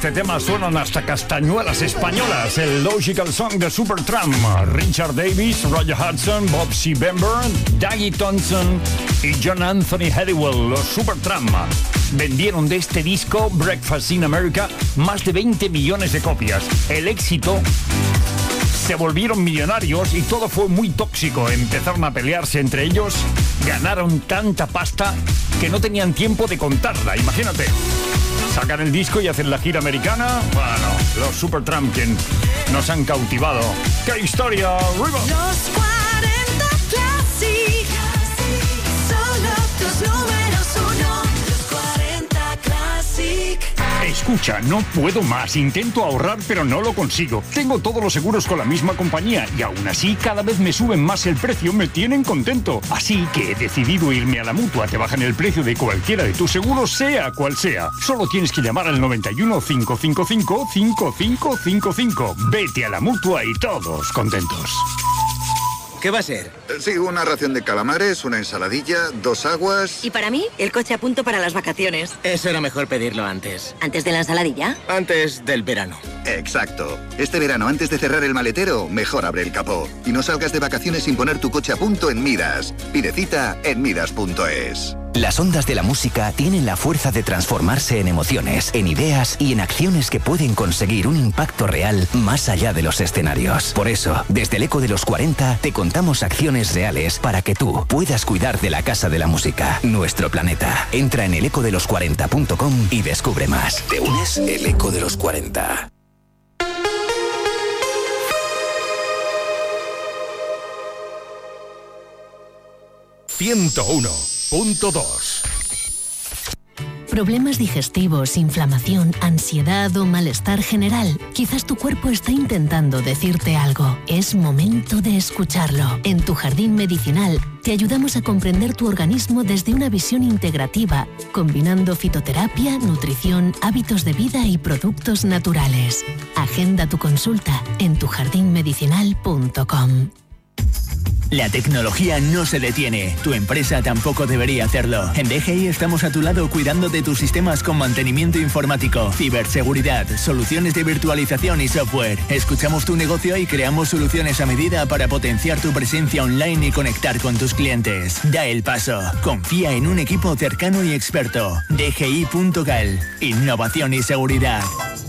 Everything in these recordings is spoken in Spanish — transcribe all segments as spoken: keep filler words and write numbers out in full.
este tema suenan hasta castañuelas españolas. El Logical Song de Supertramp. Richard Davis, Roger Hudson, Bob C. Bamber, Dougie Thompson y John Anthony Halliwell, los Supertramp. Vendieron de este disco, Breakfast in America, más de veinte millones de copias. El éxito... Se volvieron millonarios y todo fue muy tóxico. Empezaron a pelearse entre ellos. Ganaron tanta pasta que no tenían tiempo de contarla. Imagínate. Sacan el disco y hacen la gira americana. Bueno, los Supertramp quien nos han cautivado. ¡Qué historia! ¡Arriba! Los cuarenta Classic. Solo tus números uno. Los cuarenta Classic. Escucha, no puedo más. Intento ahorrar, pero no lo consigo. Tengo todos los seguros con la misma compañía y aún así cada vez me suben más el precio. Me tienen contento. Así que he decidido irme a la Mutua. Te bajan el precio de cualquiera de tus seguros, sea cual sea. Solo tienes que llamar al noventa y uno, cinco cinco cinco, cinco cinco cinco cinco. Vete a la Mutua y todos contentos. ¿Qué va a ser? Sí, una ración de calamares, una ensaladilla, dos aguas... Y para mí, el coche a punto para las vacaciones. Eso era mejor pedirlo antes. ¿Antes de la ensaladilla? Antes del verano. Exacto. Este verano, antes de cerrar el maletero, mejor abre el capó. Y no salgas de vacaciones sin poner tu coche a punto en Midas. Pide cita en midas punto es. Las ondas de la música tienen la fuerza de transformarse en emociones, en ideas y en acciones que pueden conseguir un impacto real más allá de los escenarios. Por eso, desde el Eco de los cuarenta, te contamos acciones reales para que tú puedas cuidar de la Casa de la Música, nuestro planeta. Entra en el eco de los cuarenta punto com y descubre más. ¿Te unes? El Eco de los cuarenta. ciento uno punto dos. ¿Problemas digestivos, inflamación, ansiedad o malestar general? Quizás tu cuerpo está intentando decirte algo. Es momento de escucharlo. En Tu Jardín Medicinal te ayudamos a comprender tu organismo desde una visión integrativa, combinando fitoterapia, nutrición, hábitos de vida y productos naturales. Agenda tu consulta en tu jardín medicinal punto com. La tecnología no se detiene. Tu empresa tampoco debería hacerlo. En D G I estamos a tu lado cuidando de tus sistemas con mantenimiento informático, ciberseguridad, soluciones de virtualización y software. Escuchamos tu negocio y creamos soluciones a medida para potenciar tu presencia online y conectar con tus clientes. Da el paso. Confía en un equipo cercano y experto. D G I punto gal. Innovación y seguridad.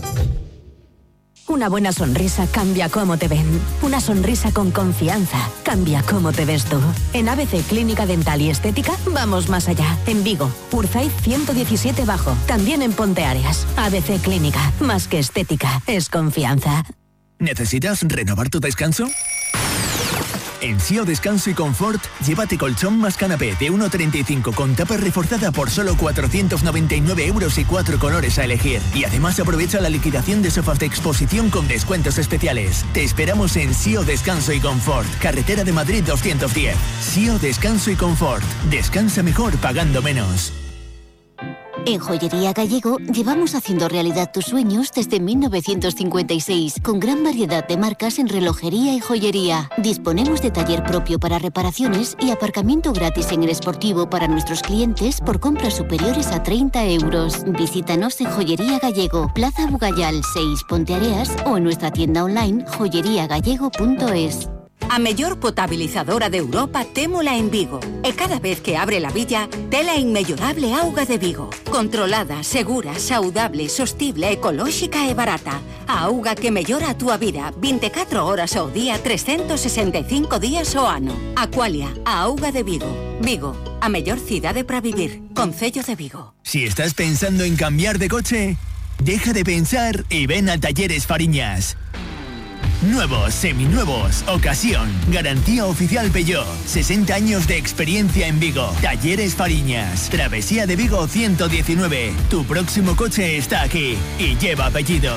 Una buena sonrisa cambia cómo te ven. Una sonrisa con confianza cambia cómo te ves tú. En A B C Clínica Dental y Estética vamos más allá. En Vigo, Urzaiz ciento diecisiete Bajo. También en Ponteareas. A B C Clínica, más que estética, es confianza. ¿Necesitas renovar tu descanso? En S I O Descanso y Confort, llévate colchón más canapé de uno treinta y cinco con tapa reforzada por solo cuatrocientos noventa y nueve euros y cuatro colores a elegir. Y además aprovecha la liquidación de sofás de exposición con descuentos especiales. Te esperamos en S I O Descanso y Confort, Carretera de Madrid doscientos diez. S I O Descanso y Confort. Descansa mejor pagando menos. En Joyería Gallego llevamos haciendo realidad tus sueños desde mil novecientos cincuenta y seis, con gran variedad de marcas en relojería y joyería. Disponemos de taller propio para reparaciones y aparcamiento gratis en el Esportivo para nuestros clientes por compras superiores a treinta euros. Visítanos en Joyería Gallego, Plaza Bugallal seis, Ponteareas, o en nuestra tienda online joyería gallego punto es. A mellor potabilizadora de Europa témola en Vigo. E cada vez que abre la villa, tela inmellorable auga de Vigo. Controlada, segura, saudable, sostible, ecolóxica e barata. A auga que mellora a túa vida vinte e catro horas ao día, trescentos sesenta e cinco días ao ano. Aqualia, a auga de Vigo. Vigo, a mellor cidade para vivir. Concello de Vigo. Si estás pensando en cambiar de coche, deja de pensar y ven a Talleres Fariñas. Nuevos, seminuevos, ocasión, garantía oficial Peugeot, sesenta años de experiencia en Vigo. Talleres Fariñas, Travesía de Vigo ciento diecinueve. Tu próximo coche está aquí y lleva apellido.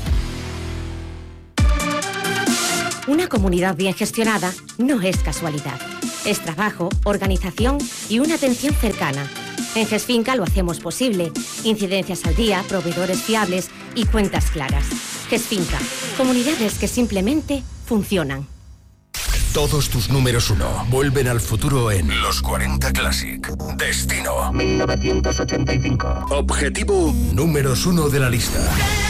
Una comunidad bien gestionada no es casualidad. Es trabajo, organización y una atención cercana. En GESFinca lo hacemos posible. Incidencias al día, proveedores fiables y cuentas claras. GESFinca, comunidades que simplemente funcionan. Todos tus números uno vuelven al futuro en Los cuarenta Classic. Destino mil novecientos ochenta y cinco. Objetivo números uno de la lista.